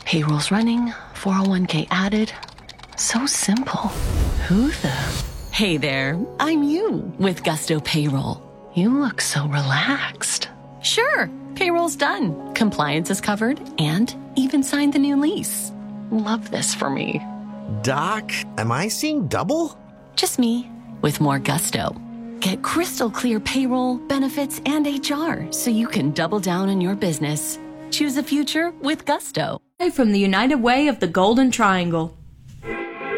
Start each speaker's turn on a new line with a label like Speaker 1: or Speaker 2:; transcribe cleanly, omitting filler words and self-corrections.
Speaker 1: Payroll's running, 401k added. So simple. Who the?
Speaker 2: Hey there, I'm you with Gusto Payroll.
Speaker 1: You look so relaxed.
Speaker 2: Sure, payroll's done, compliance is covered, and even signed the new lease.
Speaker 1: Love this for me.
Speaker 3: Doc, am I seeing double?
Speaker 2: Just me, with more gusto. Get crystal clear payroll, benefits, and HR so you can double down on your business. Choose a future with Gusto.
Speaker 4: From the United Way of the Golden Triangle.